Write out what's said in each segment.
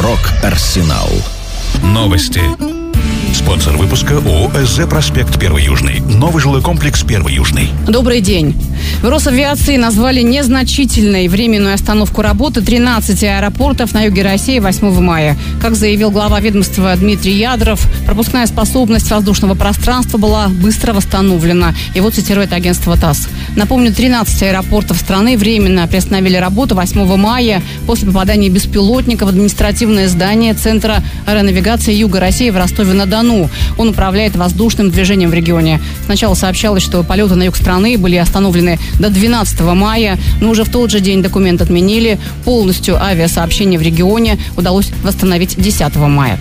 Рок-Арсенал. Новости. Спонсор выпуска ООО «СЗ Проспект 1 Южный». Новый жилой комплекс 1 Южный. Добрый день. В Росавиации назвали незначительной временную остановку работы 13 аэропортов на юге России 8 мая. Как заявил глава ведомства Дмитрий Ядров, пропускная способность воздушного пространства была быстро восстановлена. И вот цитирует агентство ТАСС. Напомню, 13 аэропортов страны временно приостановили работу 8 мая после попадания беспилотника в административное здание Центра аэронавигации Юга России в Ростове-на-Дону. Он управляет воздушным движением в регионе. Сначала сообщалось, что полеты на юг страны были остановлены до 12 мая, но уже в тот же день документ отменили. Полностью авиасообщение в регионе удалось восстановить 10 мая.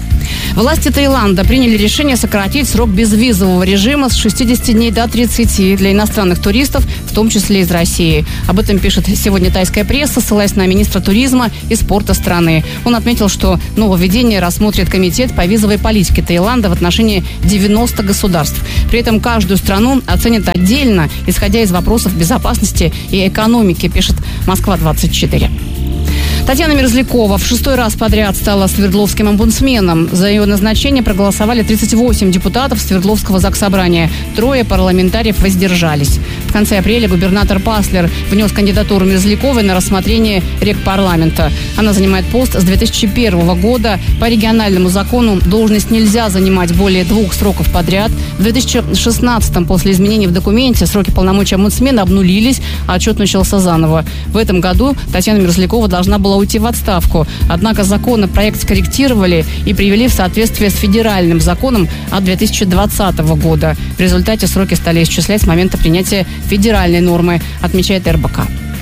Власти Таиланда приняли решение сократить срок безвизового режима с 60 дней до 30 для иностранных туристов, в том числе из России. Об этом пишет сегодня тайская пресса, ссылаясь на министра туризма и спорта страны. Он отметил, что нововведение рассмотрит комитет по визовой политике Таиланда в отношении 90 государств. При этом каждую страну оценят отдельно, исходя из вопросов безопасности и экономики, пишет Москва-24. Татьяна Мерзлякова в 6-й раз подряд стала Свердловским омбудсменом. За ее назначение проголосовали 38 депутатов Свердловского заксобрания. 3 парламентариев воздержались. В конце апреля губернатор Паслер внес кандидатуру Мерзляковой на рассмотрение рекпарламента. Она занимает пост с 2001 года. По региональному закону должность нельзя занимать более 2 сроков подряд. В 2016-м после изменений в документе сроки полномочий омбудсмена обнулились, а отчет начался заново. В этом году Татьяна Мерзлякова должна была уйти в отставку. Однако законопроект скорректировали и привели в соответствие с федеральным законом от 2020 года. В результате сроки стали исчислять с момента принятия федеральной нормы, отмечает РБК.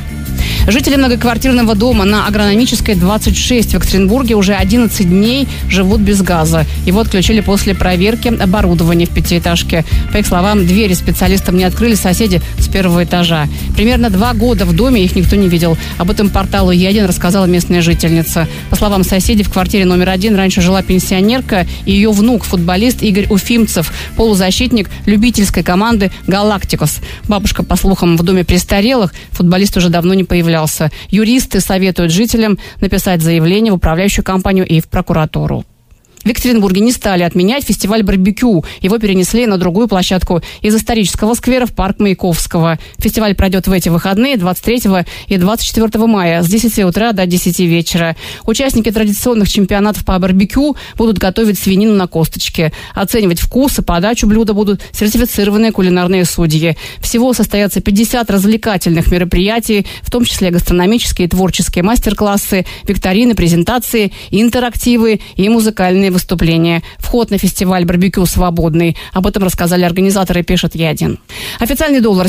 Жители многоквартирного дома на Агрономической, 26 в Екатеринбурге уже 11 дней живут без газа. Его отключили после проверки оборудования в пятиэтажке. По их словам, двери специалистам не открыли соседи с 1-го этажа. Примерно 2 года в доме их никто не видел. Об этом порталу Е1 рассказала местная жительница. По словам соседей, в квартире номер 1 раньше жила пенсионерка и ее внук, футболист Игорь Уфимцев, полузащитник любительской команды «Галактикос». Бабушка, по слухам, в доме престарелых, футболист уже давно не появлялся. Юристы советуют жителям написать заявление в управляющую компанию и в прокуратуру. В Екатеринбурге не стали отменять фестиваль барбекю. Его перенесли на другую площадку из исторического сквера в парк Маяковского. Фестиваль пройдет в эти выходные 23 и 24 мая с 10 утра до 10 вечера. Участники традиционных чемпионатов по барбекю будут готовить свинину на косточке. Оценивать вкус и подачу блюда будут сертифицированные кулинарные судьи. Всего состоятся 50 развлекательных мероприятий, в том числе гастрономические и творческие мастер-классы, викторины, презентации, интерактивы и музыкальные выступления. Вход на фестиваль барбекю свободный. Об этом рассказали организаторы, пишет Е1. Официальный доллар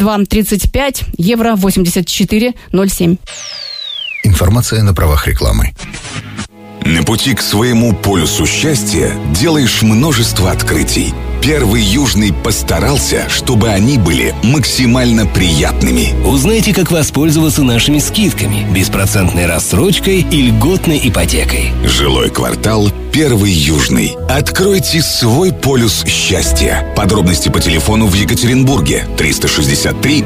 72.35, евро 84.07. Информация на правах рекламы. На пути к своему полюсу счастья делаешь множество открытий. 1 Южный постарался, чтобы они были максимально приятными. Узнайте, как воспользоваться нашими скидками, беспроцентной рассрочкой и льготной ипотекой. Жилой квартал 1 Южный. Откройте свой полюс счастья. Подробности по телефону в Екатеринбурге 363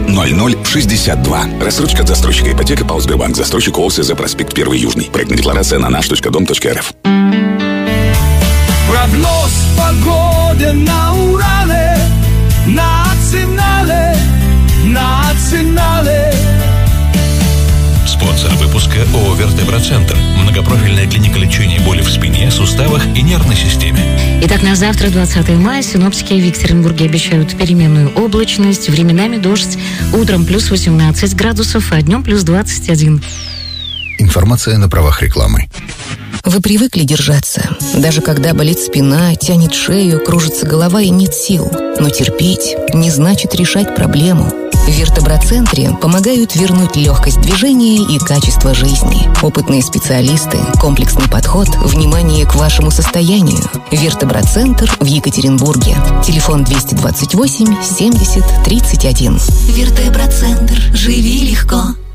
0062. Рассрочка от застройщика ипотека ПАО Сбербанк. Застройщик ООО «СЗ Проспект 1 Южный». Проектная декларация на наш.дом.рф. Прогноз погоды на Урале, национале. Спонсор выпуска ООО «Вертеброцентр». Многопрофильная клиника лечения боли в спине, суставах и нервной системе. Итак, на завтра, 20 мая, синоптики в Екатеринбурге обещают переменную облачность, временами дождь, утром плюс 18 градусов, а днем плюс 21. Информация на правах рекламы. Вы привыкли держаться, даже когда болит спина, тянет шею, кружится голова и нет сил. Но терпеть не значит решать проблему. В Вертеброцентре помогают вернуть легкость движения и качество жизни. Опытные специалисты, комплексный подход, внимание к вашему состоянию. Вертеброцентр в Екатеринбурге. Телефон 228 70 31. Вертеброцентр. Живи легко.